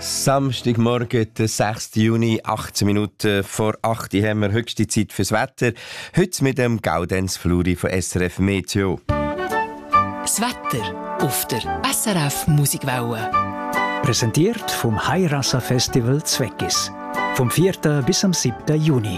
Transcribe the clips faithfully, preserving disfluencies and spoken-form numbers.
Samstagmorgen, der sechsten Juni, achtzehn Minuten vor acht Uhr haben wir höchste Zeit fürs Wetter. Heute mit dem Gaudenz Fluri von S R F Meteo. Das Wetter auf der S R F Musikwelle. Präsentiert vom Hayrasa Festival Zweckis. Vom vierten bis am siebten Juni.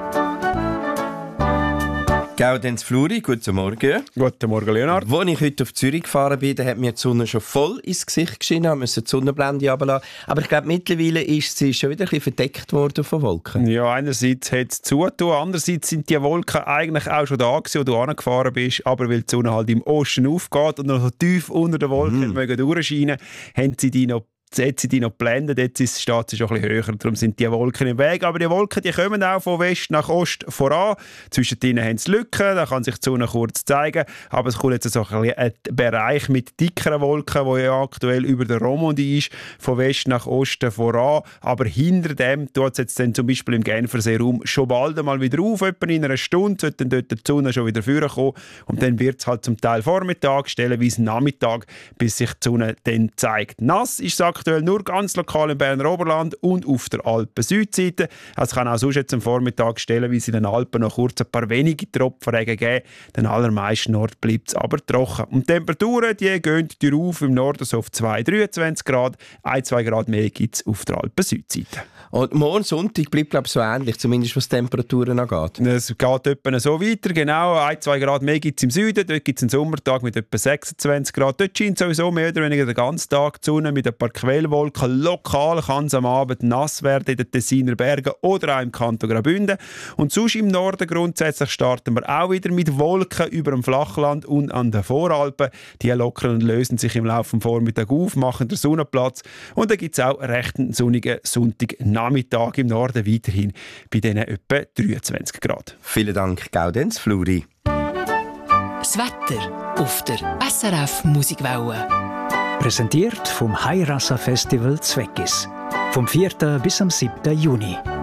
Gaudenz Fluri, guten Morgen. Guten Morgen, Leonard. Als ich heute auf Zürich gefahren bin, da hat mir die Sonne schon voll ins Gesicht geschienen, wir mussten die Sonnenblende runterlassen. Aber ich glaube, mittlerweile ist sie schon wieder ein bisschen verdeckt worden von Wolken. Ja, einerseits hat es zugetan, andererseits sind die Wolken eigentlich auch schon da gewesen, wo du angefahren bist, aber weil die Sonne halt im Osten aufgeht und noch so tief unter den Wolken mm. mögen durchscheinen, haben sie die noch Jetzt sind die noch geblendet, jetzt ist, steht sie schon ein bisschen höher, darum sind die Wolken im Weg. Aber die Wolken die kommen auch von West nach Ost voran. Zwischen ihnen haben sie Lücken, da kann sich die Sonne kurz zeigen. Aber es kommt jetzt so ein, ein Bereich mit dickeren Wolken, der ja aktuell über der Romandie ist, von West nach Osten voran. Aber hinter dem tut es jetzt dann zum Beispiel im Genfersee Raum schon bald einmal wieder auf, etwa in einer Stunde sollte dann dort die Sonne schon wieder vorkommen. Und dann wird es halt zum Teil Vormittag, stellenweise Nachmittag, bis sich die Sonne dann zeigt. Nass ist es aktuell nur ganz lokal im Berner Oberland und auf der Alpen-Südseite. Es kann auch sonst jetzt am Vormittag stellenweise in den Alpen noch kurz ein paar wenige Tropfenregen geben. Den allermeisten Nord bleibt es aber trocken. Und die Temperaturen die gehen durch auf, im Norden so auf zwei bis dreiundzwanzig Grad. ein bis zwei Grad mehr gibt es auf der Alpen-Südseite. Und morgen Sonntag bleibt glaube ich so ähnlich, zumindest was die Temperaturen angeht. Es geht etwa so weiter, genau. ein bis zwei Grad mehr gibt es im Süden. Dort gibt es einen Sommertag mit etwa sechsundzwanzig Grad. Dort scheint sowieso mehr oder weniger den ganzen Tag die Sonne mit ein paar Quellwolken. Lokal kann es am Abend nass werden in den Tessiner Bergen oder auch im Kanton Graubünden. Und sonst im Norden grundsätzlich starten wir auch wieder mit Wolken über dem Flachland und an den Voralpen. Die lockern und lösen sich im Laufe des Vormittags auf, machen den Sonnenplatz. Und dann gibt es auch recht einen sonnigen Sonntagnachmittag im Norden weiterhin bei diesen etwa dreiundzwanzig Grad. Vielen Dank, Gaudenz Fluri. Das Wetter auf der S R F Musikwelle. Präsentiert vom Hayrasa Festival Zweckis. Vom vierten bis am siebten Juni.